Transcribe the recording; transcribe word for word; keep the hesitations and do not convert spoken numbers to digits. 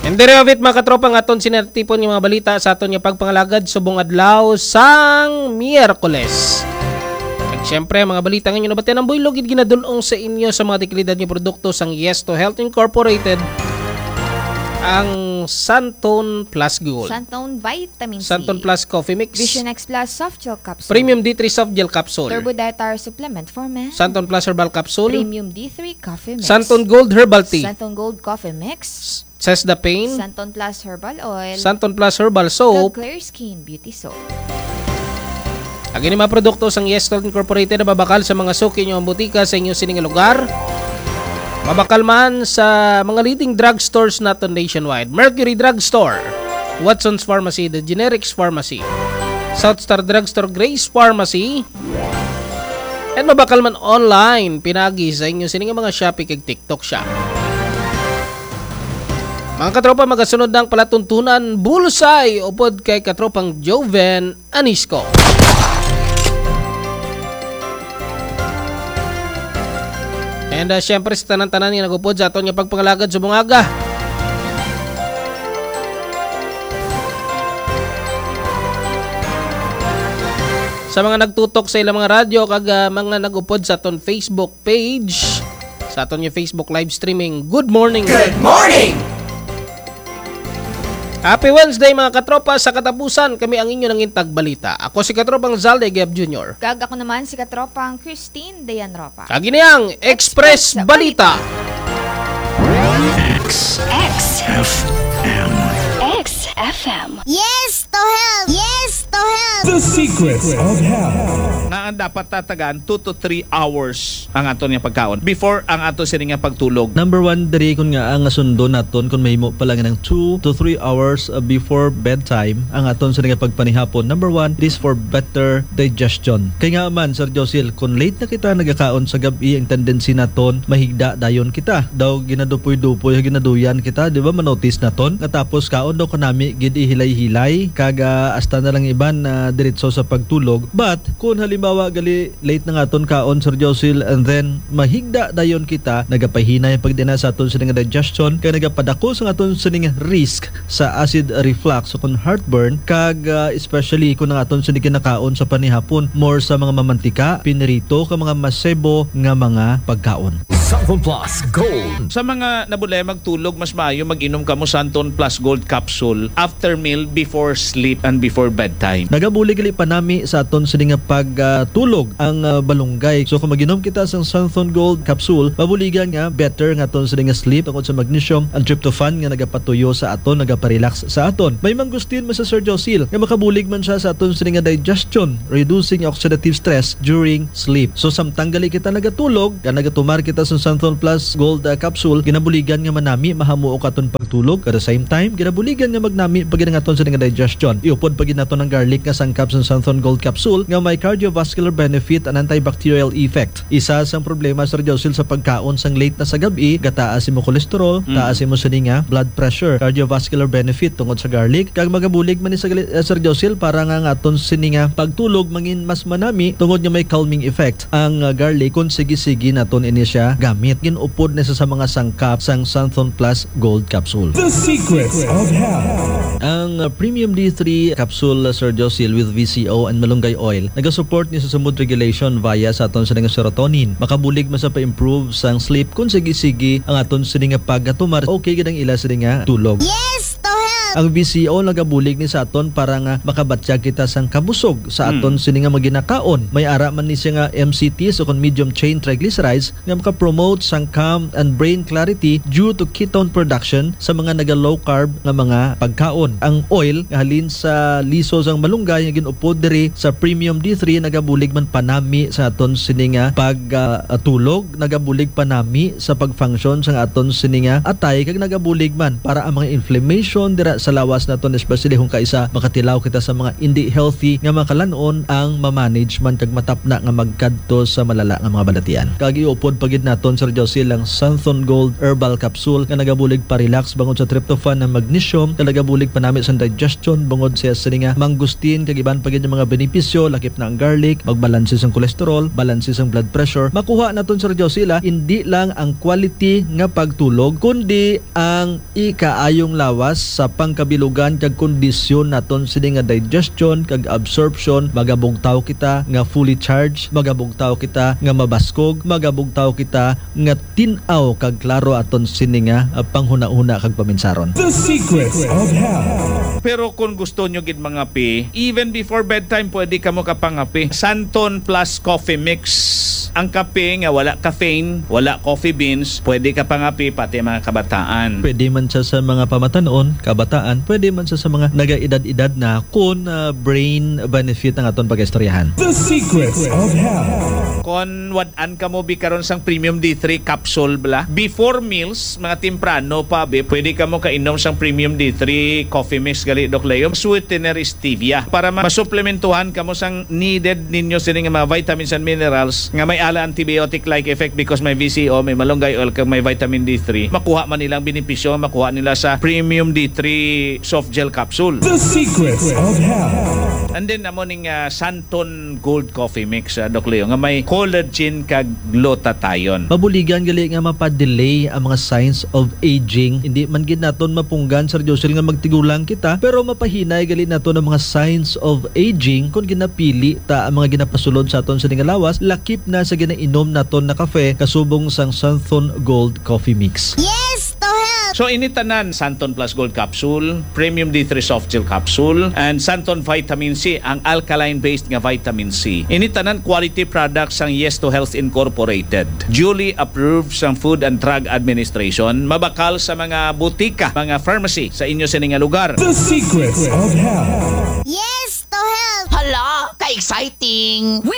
And there of it, mga katropa, nga aton sinatipon yung mga balita sa aton yung pagpangalagad subong adlaw sang Miyerkules. At syempre, mga balita ngayon nabatin ang buylog gid ginadulong sa inyo sa mga dekalidad ng produkto sang Yes to Health Incorporated, ang Santone Plus Gold, Santone Vitamin C, Santone Plus Coffee Mix, Vision X Plus Soft Gel Capsule, Premium D three Soft Gel Capsule, Turbo Dietary Supplement for Men, Santone Plus Herbal Capsule, Premium D three Coffee Mix, Santone Gold Herbal Tea, Santone Gold Coffee Mix, Cesda Pain, Santone Plus Herbal Oil, Santone Plus Herbal Soap, Clear Skin Beauty Soap. Ang mga produkto sang Yes to Health Incorporated na babakal sa mga suki nyo ang butika sa inyong sining lugar. Mabakal man sa mga leading drugstores natin nationwide. Mercury Drugstore, Watson's Pharmacy, The Generics Pharmacy, South Star Drugstore, Grace Pharmacy, and mabakal man online pinagi sa inyong sining mga Shopee kag TikTok Shop. Mga katropa, magasunod ng palatuntunan Bullseye upod kay katropang Joven Anisco. And uh, syempre sa tanan-tanan nga nagupod sa aton nga pagpangalagad sa bungaga. Sa mga nagtutok sa ilang mga radyo kag uh, mga nagupod sa aton Facebook page, sa aton nga Facebook live streaming, good morning. Good morning! Happy Wednesday mga katropa. Sa katapusan, kami ang inyo ng Intag Balita. Ako si katropang Zalde Gab Junior Kag ako naman si katropang Christine Dayan Ropa. Kaginiyang Express, Express Balita. X X F M X F M. Yes to health! Yes to health! The secrets of health. Nga ang dapat tatagan two to three hours ang aton nga pagkaon before ang ato sini nga pagtulog. Number one, diri kun nga ang sundo naton kung mahimo pa lang ng two to three hours uh, before bedtime ang aton sini nga pagpanihapon. Number one, it is for better digestion. Kay nga man, Sir Josil, kung late na kita nagakaon sa gabi, ang tendency naton mahigda dayon kita. Daw ginadupoy-dupoy, ginaduyan kita, di ba? Manotice naton. Katapos kaon daw kanami gid ihilay-hilay kaga hasta na lang iban na uh, diretso sa pagtulog. But kung halimbawa gali late na nga aton kaon, Sir Josil, and then mahigda dayon kita, nagapahina yung pagdina sa aton sa nga digestion, kaya nagapadako sa aton sa nga risk sa acid reflux o kung heartburn, kag uh, especially kung ang aton sa kinakaon sa panihapon more sa mga mamantika, pinirito, ka mga masebo nga mga pagkaon. Santone Plus Gold. Sa mga nabulay magtulog, mas maayo mag-inom ka mo Santone Plus Gold Capsule after meal, before sleep, and before bedtime. Nagabuli gali pa nami sa aton sa nga pagtulog uh, ang uh, balunggay. So kung mag-inom kita sa Santone Gold Capsule, mabuligan nga better nga aton sa nga sleep tungod sa magnesium and tryptophan nga nagapatuyo sa aton, nagaparelax sa aton. May manggustin mo sa Sir Josil nga makabulig man siya sa aton sa nga digestion, reducing oxidative stress during sleep. So samtang gali kita nagatulog, ka nagatumar kita sa Santone Plus Gold uh, Capsule, ginabuligan nga manami mahamuo ka aton pagtulog. At the same time, ginabuligan nga magnami pag aton sa nga digestion. Iupod pag naton ng garlic nga sangkap sa Santone Gold Capsule nga may cardiovascular benefit and antibacterial effect. Isa sang problema, Sir Josil, sa pagkaon sang late na sa gabi, gataas mo cholesterol, mm. taas mo sa nga blood pressure, cardiovascular benefit tungod sa garlic. Kag magabulig man ni sa uh, Sir Josil para nga aton sininga pagtulog mangin mas manami tungod nga may calming effect ang uh, garlic kung sige-sige naton ini siya gamit. Ginupod na sa mga sangkap sang Santone Plus Gold Capsule. The secrets of health. Ang uh, Premium D three Capsule, uh, Sir Josil, with V C O and malunggay oil, nagasupport niya sa mood regulation via sa aton sa nga serotonin. Makabulig man sa pa-improve sang sleep kung sige-sige ang aton sa nga pagkatumar. Okay gid ang ila sa nga tulog. Yes to health! Ang V C O nagabulig ni sa aton para nga makabatya kita sang kabusog sa aton hmm. sini nga maginakaon. May ara man ni siya nga M C T, so kon medium chain triglycerides, nga maka-promote sang calm and brain clarity due to ketone production sa mga naga low carb nga mga pagkaon. Ang oil nga halin sa liso sang malunggay nga ginupod diri sa Premium D three, nagabulig man panami sa aton sini nga pagtulog, uh, nagabulig panami sa pagfunction sa aton sini nga atay, kag nagabulig man para ang mga inflammation dira sa lawas naton, especially kung kaisa makatilaw kita sa mga hindi healthy nga makalanon ang ma-manage man kag matapna nga magkadto sa malala nga mga balatian. Kag iupod pagid naton Sir Josie lang Santhon Gold Herbal Capsule nga nagabulig pa-relax bangod sa tryptophan ng magnesium, nga nagabulig pa namin sa digestion bangod sa sini nga mangustin kag iban pagid yung mga benepisyo, lakip na ang garlic, magbalanse ang cholesterol, balanse ang blood pressure. Makuha naton Sir Josie la hindi lang ang quality nga pagtulog kundi ang ikaayong lawas sa pangkabilugan kag kondisyon naton sini nga digestion kag absorption. Magabugtaw kita nga fully charged, magabugtaw kita nga mabaskog, magabugtaw kita nga tin-aw kag klaro aton sini nga uh, panghuna-huna kag paminsaron. The secrets of health. Pero kung gusto nyo gid mga pi, even before bedtime pwede ka mo kapangapi. Santon plus coffee mix. Ang kape nga wala caffeine, wala coffee beans, pwede ka pangapi pati mga kabataan. Pwede man siya sa mga pamatanon, kabataan, pwede man siya sa mga nagaedad-edad na kun uh, brain benefit ang aton pag-istoryahan. The secrets of health. Kon wadan ka mo bi karon sang Premium D three capsule bla. Before meals, mga temprano pa be, pwede ka mo kainom sang Premium D three coffee mix gali Doc Leo. Sweetener stevia para masuplementuhan ka mo sang needed ninyo sini nga mga vitamins and minerals nga may ala antibiotic-like effect because may V C O, may malunggay oil, kag may vitamin D three. Makuha man nilang benepisyo, makuha nila sa Premium D three soft gel capsule. The secrets of health. And then namo ning uh, Santon Gold Coffee Mix, uh, Doc Leo, nga may collagen kag glutathione. Mabuligan gali nga mapa-delay ang mga signs of aging. Hindi man gid naton mapunggan Sir Josel nga magtigulang kita, pero mapahinay gali naton ang mga signs of aging kung ginapili ta ang mga ginapasulod sa aton sa lawas, lakip na sa ginainom naton na kafe kasubong sang Santhon Gold Coffee Mix. Yes, to help. So initanan Santon Plus Gold Capsule, Premium D three Soft Gel Capsule, and Santon Vitamin C, ang alkaline-based nga vitamin C. Initanan quality products sang Yes to Health Incorporated. Duly approved sang Food and Drug Administration. Mabakal sa mga butika, mga pharmacy sa inyo sa nga lugar. The secrets of health. Yes, to help. Hala, ka-exciting!